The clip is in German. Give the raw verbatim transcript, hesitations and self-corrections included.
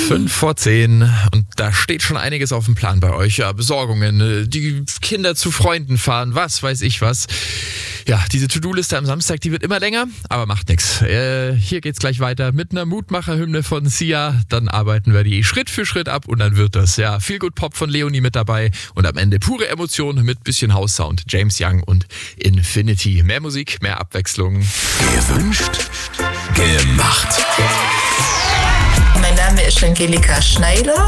Fünf vor zehn und da steht schon einiges auf dem Plan bei euch. Ja, Besorgungen, die Kinder zu Freunden fahren, was weiß ich was. Ja, diese To-Do-Liste am Samstag, die wird immer länger, aber macht nichts. Äh, hier geht's gleich weiter mit einer Mutmacher-Hymne von Sia. Dann arbeiten wir die Schritt für Schritt ab und dann wird das. Ja, Feel Good Pop von Leonie mit dabei und am Ende pure Emotion mit bisschen House-Sound. James Young und Infinity. Mehr Musik, mehr Abwechslung. Gewünscht, gemacht. Mein Name ist Angelika Schneider.